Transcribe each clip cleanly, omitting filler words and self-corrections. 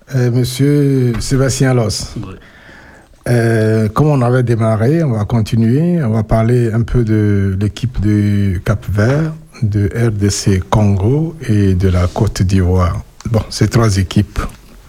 Monsieur Sébastien Los. Oui. Comme on avait démarré, on va continuer. On va parler un peu de l'équipe du Cap-Vert, de RDC Congo et de la Côte d'Ivoire. Bon, ces trois équipes.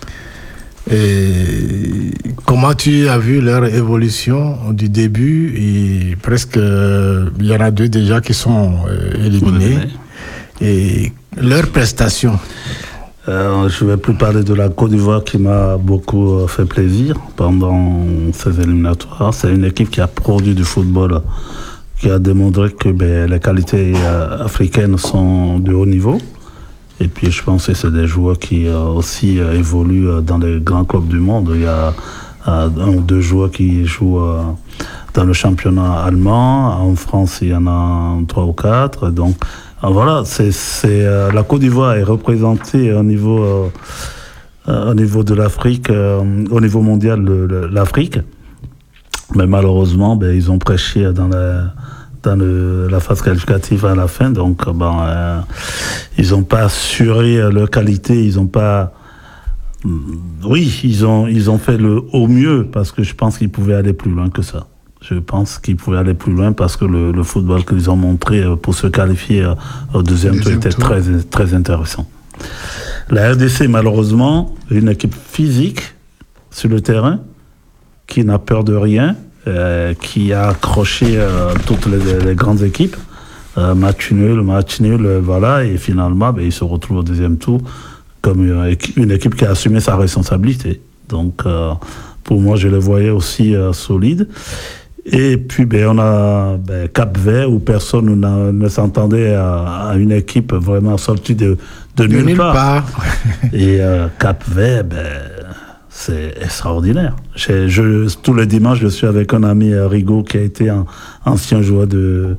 Et comment tu as vu leur évolution du début et presque, il y en a deux déjà qui sont éliminés. Et leurs prestations. Je ne vais plus parler de la Côte d'Ivoire qui m'a beaucoup fait plaisir pendant ces éliminatoires. C'est une équipe qui a produit du football, qui a démontré que les qualités africaines sont de haut niveau. Et puis je pense que c'est des joueurs qui aussi évoluent dans les grands clubs du monde. Il y a un ou deux joueurs qui jouent dans le championnat allemand. En France, il y en a 3 ou 4. Donc voilà, la Côte d'Ivoire est représentée au niveau de l'Afrique, au niveau mondial l'Afrique. Mais malheureusement, ils ont prêché dans la phase qualificative à la fin, donc ils n'ont pas assuré leur qualité, ils ont pas... Oui, ils ont fait le au mieux, parce que je pense qu'ils pouvaient aller plus loin que ça. Je pense qu'ils pouvaient aller plus loin parce que le football qu'ils ont montré pour se qualifier au deuxième tour était très, très intéressant. La RDC, malheureusement, une équipe physique sur le terrain, qui n'a peur de rien, qui a accroché toutes les grandes équipes, match nul, voilà, et finalement, ils se retrouvent au deuxième tour comme une équipe qui a assumé sa responsabilité. Donc, pour moi, je les voyais aussi solides. Et puis, on a Cap-Vert, où personne ne s'entendait à une équipe vraiment sortie de nulle part. Et Cap-Vert, c'est extraordinaire. Tous les dimanches, je suis avec un ami, Rigaud, qui a été un ancien joueur de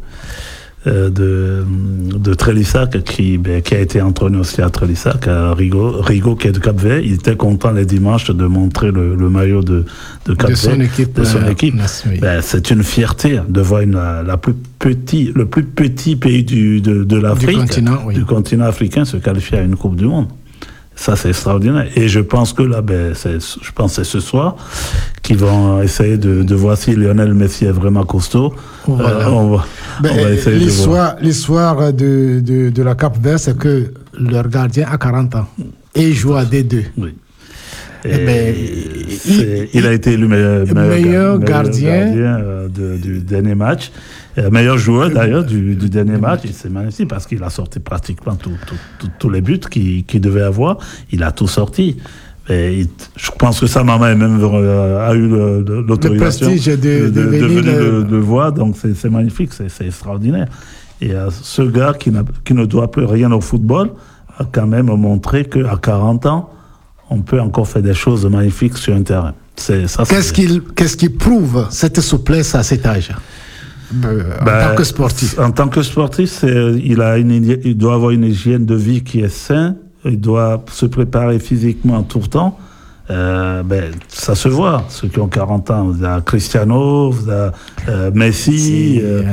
Trélissac, qui a été entraîneur aussi à Trélissac. Rigaud, qui est de Cap-Vert, il était content les dimanches de montrer le maillot de Cap-Vert, de son équipe. C'est une fierté de voir le plus petit pays de l'Afrique, du continent africain, se qualifier à une Coupe du Monde. Ça, c'est extraordinaire. Et je pense que là, c'est ce soir qu'ils vont essayer de voir si Lionel Messi est vraiment costaud. Voilà. On va essayer de voir. L'histoire de la Cap-Vert, c'est que leur gardien a 40 ans et il joue à D2. Oui. Il a été élu meilleur gardien du dernier match. Meilleur joueur d'ailleurs du dernier match, et c'est magnifique parce qu'il a sorti pratiquement tous les buts qu'il devait avoir. Il a tout sorti. Et je pense que sa maman même a eu l'autorisation de venir le voir, donc c'est magnifique, c'est extraordinaire. Et ce gars qui ne doit plus rien au football a quand même montré qu'à 40 ans, on peut encore faire des choses magnifiques sur un terrain. Qu'est-ce qui prouve cette souplesse à cet âge? En tant que sportif. En tant que sportif, il doit avoir une hygiène de vie qui est saine. Il doit se préparer physiquement tout le temps. Ça se voit. Ceux qui ont 40 ans, vous avez Cristiano, vous avez Messi.